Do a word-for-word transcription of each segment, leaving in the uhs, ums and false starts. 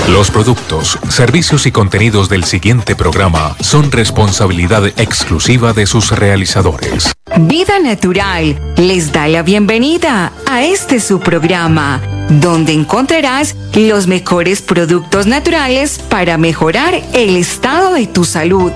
Los productos, servicios y contenidos del siguiente programa son responsabilidad exclusiva de sus realizadores. Vida Natural les da la bienvenida a este su programa, donde encontrarás los mejores productos naturales para mejorar el estado de tu salud.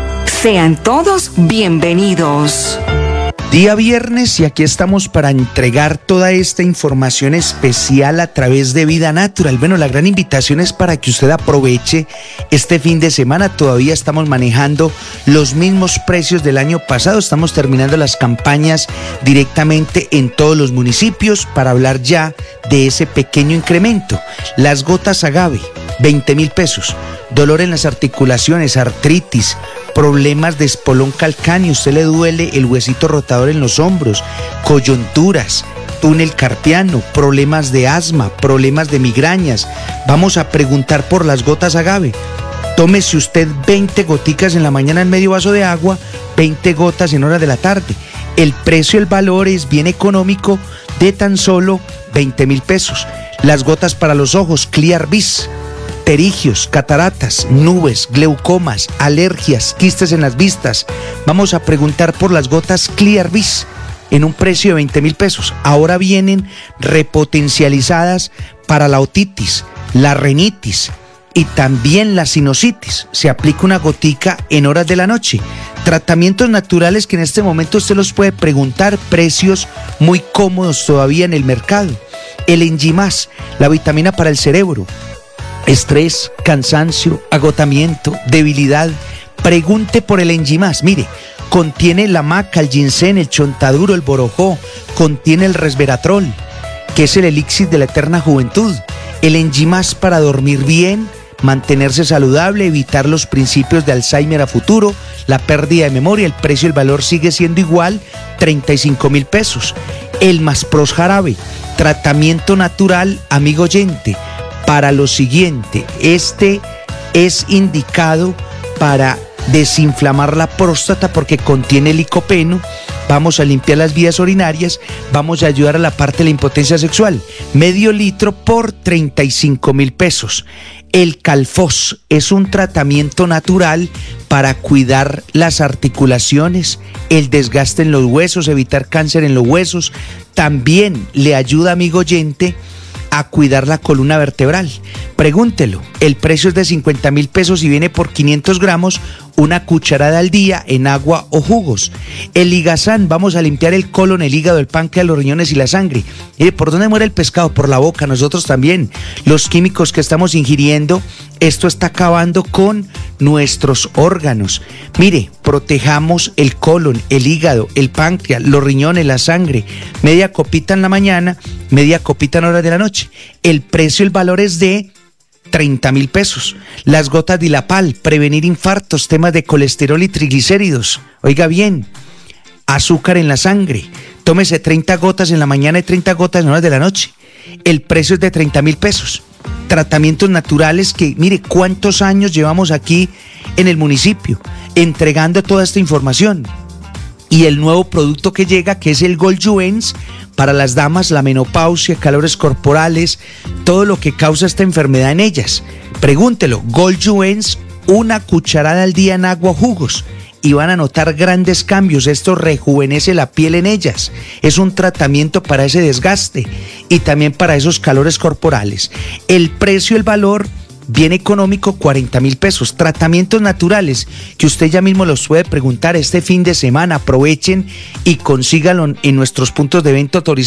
Sean todos bienvenidos. Día viernes y aquí estamos para entregar toda esta información especial a través de Vida Natural. Bueno, la gran invitación es para que usted aproveche este fin de semana. Todavía estamos manejando los mismos precios del año pasado. Estamos terminando las campañas directamente en todos los municipios para hablar ya de ese pequeño incremento. Las gotas agave, veinte mil pesos. Dolor en las articulaciones, artritis, problemas de espolón calcáneo, usted le duele el huesito rotador en los hombros, coyunturas, túnel carpiano, problemas de asma, problemas de migrañas. Vamos a preguntar por las gotas agave. Tómese usted veinte goticas en la mañana en medio vaso de agua, veinte gotas en hora de la tarde. El precio, el valor es bien económico, de tan solo veinte mil pesos. Las gotas para los ojos, Clear Vis. Pterigios, cataratas, nubes, glaucomas, alergias, quistes en las vistas. Vamos a preguntar por las gotas Clear Vis en un precio de veinte mil pesos. Ahora vienen repotencializadas para la otitis, la rinitis y también la sinusitis. Se aplica una gotica en horas de la noche. Tratamientos naturales que en este momento usted los puede preguntar, precios muy cómodos todavía en el mercado. El Enjimás, la vitamina para el cerebro. Estrés, cansancio, agotamiento, debilidad. Pregunte por el Enjimás. Mire, contiene la maca, el ginseng, el chontaduro, el borojó, contiene el resveratrol, que es el elixir de la eterna juventud. El Enjimás para dormir bien, mantenerse saludable, evitar los principios de Alzheimer a futuro, la pérdida de memoria. El precio y el valor sigue siendo igual, treinta y cinco mil pesos. El Maspros jarabe, tratamiento natural, amigo oyente, para lo siguiente. Este es indicado para desinflamar la próstata porque contiene licopeno. Vamos a limpiar las vías urinarias, vamos a ayudar a la parte de la impotencia sexual. Medio litro por treinta y cinco mil pesos. El Calfos es un tratamiento natural para cuidar las articulaciones, el desgaste en los huesos, evitar cáncer en los huesos. También le ayuda, amigo oyente, a cuidar la columna vertebral. Pregúntelo. El precio es de cincuenta mil pesos y viene por quinientos gramos, una cucharada al día en agua o jugos. El Ligazán, vamos a limpiar el colon, el hígado, el páncreas, los riñones y la sangre. Mire, ¿por dónde muere el pescado? Por la boca. Nosotros también. Los químicos que estamos ingiriendo, esto está acabando con nuestros órganos. Mire, protejamos el colon, el hígado, el páncreas, los riñones, la sangre. Media copita en la mañana, media copita en horas de la noche. El precio, el valor es de treinta mil pesos. Las gotas de Dilapal, prevenir infartos, temas de colesterol y triglicéridos. Oiga bien, azúcar en la sangre. Tómese treinta gotas en la mañana y treinta gotas en horas de la noche. El precio es de treinta mil pesos. Tratamientos naturales que, mire, cuántos años llevamos aquí en el municipio entregando toda esta información. Y el nuevo producto que llega, que es el Goljuvens, para las damas, la menopausia, calores corporales, todo lo que causa esta enfermedad en ellas. Pregúntelo. Goljuvens, una cucharada al día en agua o jugos, y van a notar grandes cambios. Esto rejuvenece la piel en ellas. Es un tratamiento para ese desgaste y también para esos calores corporales. El precio, el valor bien económico, cuarenta mil pesos. Tratamientos naturales que usted ya mismo los puede preguntar este fin de semana. Aprovechen y consíganlo en nuestros puntos de venta autorizados.